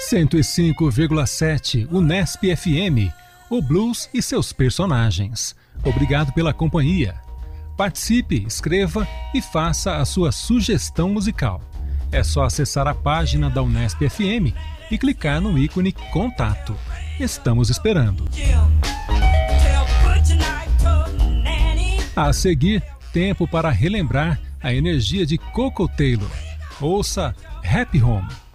105,7 Unesp FM, o blues e seus personagens. Obrigado pela companhia. Participe, escreva e faça a sua sugestão musical. É só acessar a página da Unesp FM e clicar no ícone Contato. Estamos esperando. A seguir, tempo para relembrar a energia de Koko Taylor. Ouça Happy Home.